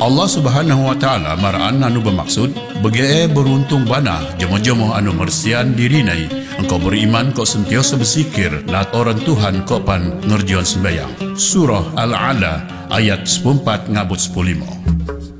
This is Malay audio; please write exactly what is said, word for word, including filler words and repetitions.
Allah Subhanahu wa taala maraan anu bermaksud begae beruntung bana jemo-jemo anu mersian dirinai engkau beriman kau sentiasa bersikir lat orang Tuhan kau pan ngerjian sembayang. Surah Al-Ala ayat sepuluh empat ngabut sepuluh lima.